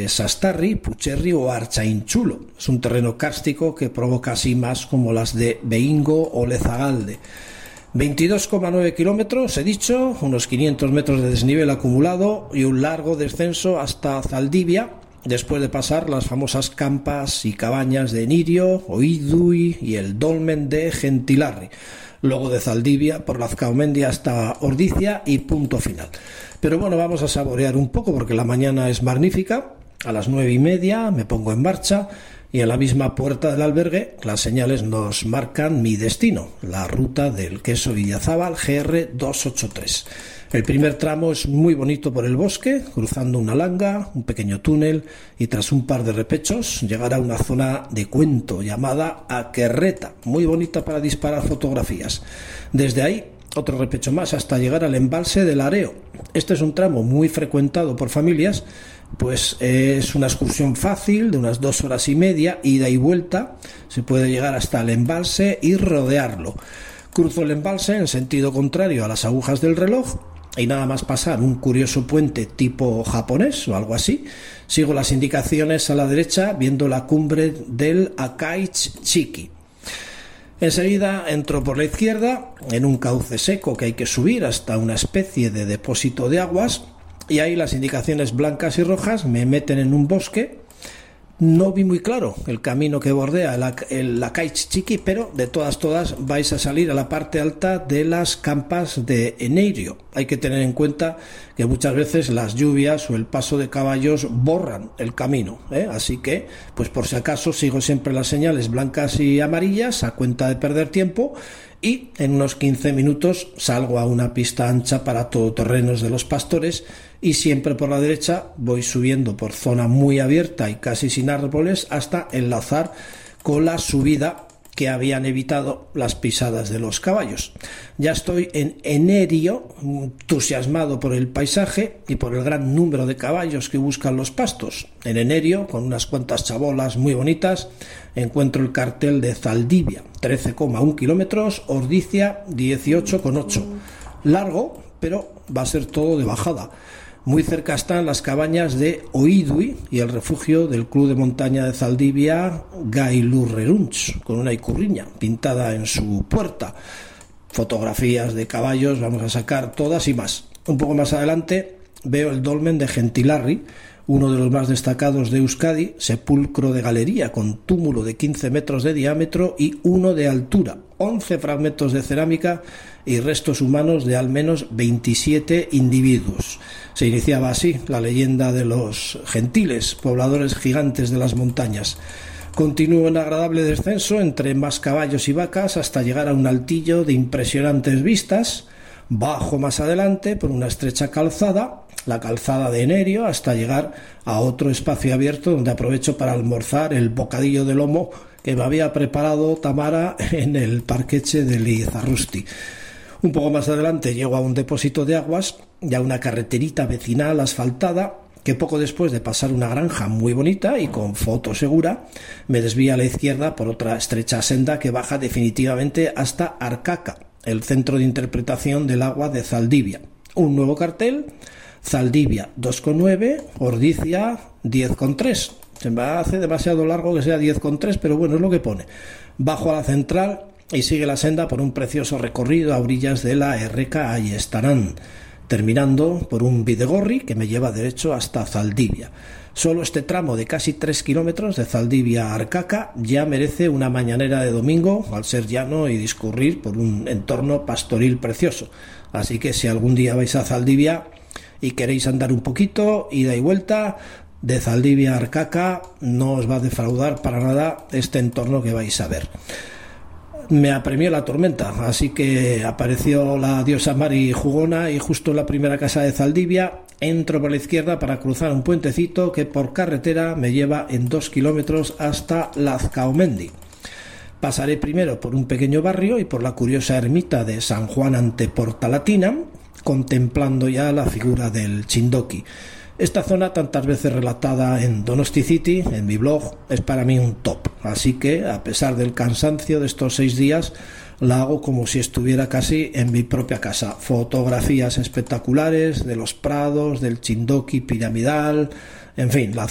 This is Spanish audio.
Sastarri, Pucherri o Archainchulo. Es un terreno kárstico que provoca simas como las de Behingo o Lezagalde. 22,9 kilómetros, he dicho, unos 500 metros de desnivel acumulado y un largo descenso hasta Zaldivia, después de pasar las famosas campas y cabañas de Enirio, Oidui y el dolmen de Gentilarri. Luego de Zaldivia por Lazcaumendi hasta Ordicia y punto final. Pero bueno, vamos a saborear un poco porque la mañana es magnífica. A las 9:30 me pongo en marcha y en la misma puerta del albergue las señales nos marcan mi destino, la ruta del queso Villazábal GR 283. El primer tramo es muy bonito por el bosque, cruzando una langa, un pequeño túnel y tras un par de repechos llegar a una zona de cuento llamada Aquerreta, muy bonita para disparar fotografías. Desde ahí otro repecho más hasta llegar al embalse del Areo. Este es un tramo muy frecuentado por familias, pues es una excursión fácil de unas 2 horas y media, ida y vuelta. Se puede llegar hasta el embalse y rodearlo. Cruzo el embalse en sentido contrario a las agujas del reloj y nada más pasar un curioso puente tipo japonés o algo así, sigo las indicaciones a la derecha viendo la cumbre del Akaitz-Chiki. Enseguida entro por la izquierda en un cauce seco que hay que subir hasta una especie de depósito de aguas y ahí las indicaciones blancas y rojas me meten en un bosque. No vi muy claro el camino que bordea el Akaitz-Chiki, pero de todas vais a salir a la parte alta de las campas de Enirio. Hay que tener en cuenta que muchas veces las lluvias o el paso de caballos borran el camino, así que, pues por si acaso, sigo siempre las señales blancas y amarillas a cuenta de perder tiempo y en unos 15 minutos salgo a una pista ancha para todoterrenos de los Pastores y siempre por la derecha voy subiendo por zona muy abierta y casi sin árboles hasta enlazar con la subida que habían evitado las pisadas de los caballos. Ya estoy en Enirio, entusiasmado por el paisaje y por el gran número de caballos que buscan los pastos. En Enirio, con unas cuantas chabolas muy bonitas, encuentro el cartel de Zaldivia, 13,1 kilómetros, Ordicia, 18,8. Largo, pero va a ser todo de bajada. Muy cerca están las cabañas de Oidui y el refugio del Club de Montaña de Zaldivia, Gailurrerunch, con una icurriña pintada en su puerta. Fotografías de caballos, vamos a sacar todas y más. Un poco más adelante veo el dolmen de Gentilarri, uno de los más destacados de Euskadi, sepulcro de galería con túmulo de 15 metros de diámetro y 1 de altura, 11 fragmentos de cerámica y restos humanos de al menos 27 individuos. Se iniciaba así la leyenda de los gentiles, pobladores gigantes de las montañas. Continúo en agradable descenso entre más caballos y vacas hasta llegar a un altillo de impresionantes vistas. Bajo más adelante por una estrecha calzada, la calzada de Enirio, hasta llegar a otro espacio abierto donde aprovecho para almorzar el bocadillo de lomo que me había preparado Tamara en el parqueche de Lizarrusti. Un poco más adelante llego a un depósito de aguas y a una carreterita vecinal asfaltada que poco después de pasar una granja muy bonita y con foto segura, me desvía a la izquierda por otra estrecha senda que baja definitivamente hasta Arcaca, el centro de interpretación del agua de Zaldivia. Un nuevo cartel, Zaldivia 2,9, Ordicia 10,3. Se me hace demasiado largo que sea 10,3, pero bueno, es lo que pone. Bajo a la central y sigue la senda por un precioso recorrido a orillas de la Erreka Ayestarán, terminando por un bidegorri que me lleva derecho hasta Zaldivia. Solo este tramo de casi 3 kilómetros de Zaldivia a Arcaca ya merece una mañanera de domingo al ser llano y discurrir por un entorno pastoril precioso. Así que si algún día vais a Zaldivia y queréis andar un poquito, ida y vuelta, de Zaldivia a Arcaca, no os va a defraudar para nada este entorno que vais a ver. Me apremió la tormenta, así que apareció la diosa Mari jugona y justo en la primera casa de Zaldivia entro por la izquierda para cruzar un puentecito que por carretera me lleva en 2 kilómetros hasta Lazcaumendi. Pasaré primero por un pequeño barrio y por la curiosa ermita de San Juan ante Portalatina, contemplando ya la figura del Chindoki. Esta zona, tantas veces relatada en Donosti City, en mi blog, es para mí un top. Así que, a pesar del cansancio de estos 6 días, la hago como si estuviera casi en mi propia casa. Fotografías espectaculares de los prados, del Chindoki piramidal, en fin, la